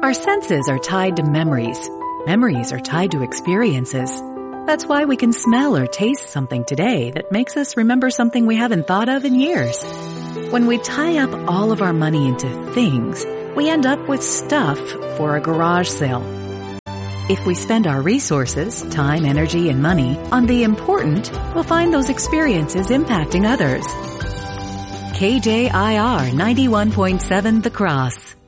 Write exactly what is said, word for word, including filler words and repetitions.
Our senses are tied to memories. Memories are tied to experiences. That's why we can smell or taste something today that makes us remember something we haven't thought of in years. When we tie up all of our money into things, we end up with stuff for a garage sale. If we spend our resources, time, energy, and money on the important, we'll find those experiences impacting others. K J I R ninety-one point seven The Cross.